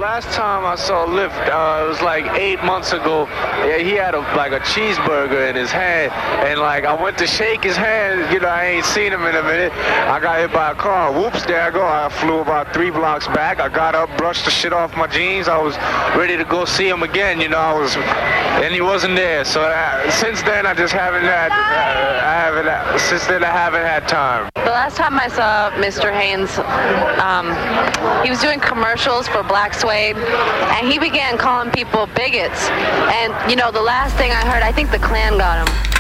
last time I saw Lift, it was like 8 months ago. Yeah, he had like a cheeseburger in his hand, and like I went to shake his hand. You know, I ain't seen him in a minute. I got hit by a car. Whoops, there I go. I flew about 3 blocks back. I got up, brushed the shit off my jeans. I was ready to go see him again. You know, and he wasn't there. So since then, I just haven't had. Since then, I haven't had time. The last time I saw Mr. Haynes, he was doing commercials for Black Suede, and he began calling people bigots. And, you know, the last thing I heard, I think the Klan got him.